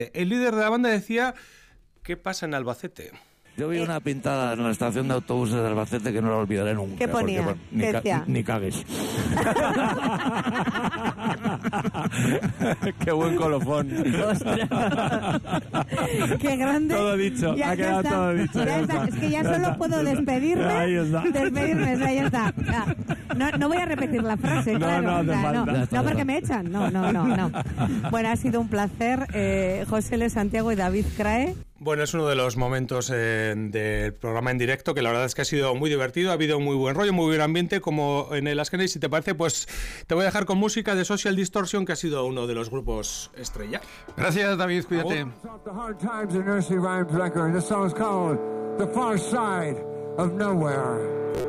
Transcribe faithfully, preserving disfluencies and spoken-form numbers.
El líder de la banda decía: ¿qué pasa en Albacete? Yo vi una pintada en la estación de autobuses de Albacete que no la olvidaré nunca. ¿Qué ponía? Porque, ni, ¿Qué ca decía? ni cagues. Qué buen colofón. Qué grande. Todo dicho, Ya- ha ya quedado está, todo dicho. ya ya está. está. Es que ya Ya solo está. puedo despedirme. Ahí está. Despedirme, o sea, ya está. Ya. No, no voy a repetir la frase, No, claro. no hace o sea, falta. no, Ya está, no ya porque está. me echan. No, no, no, no. Bueno, ha sido un placer. Eh, José L. Santiago y David Crae. Bueno, es uno de los momentos eh, del programa en directo que la verdad es que ha sido muy divertido, ha habido muy buen rollo, muy buen ambiente, como en el Ascani. Si te parece, pues te voy a dejar con música de Social Distortion, que ha sido uno de los grupos estrella. Gracias, David, cuídate. The hard times of Nursery Rhyme Record. This song is called The Far Side of Nowhere.